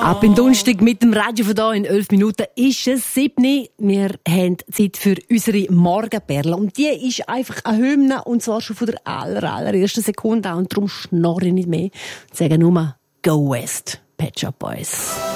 Ab in Donnerstag mit dem Radio von da in 11 Minuten ist es 7. Wir haben Zeit für unsere Morgenperle. Und die ist einfach eine Hymne, und zwar schon von der allerersten Sekunde an. Und darum schnorre ich nicht mehr und sage nur Go West, Pet Shop Boys.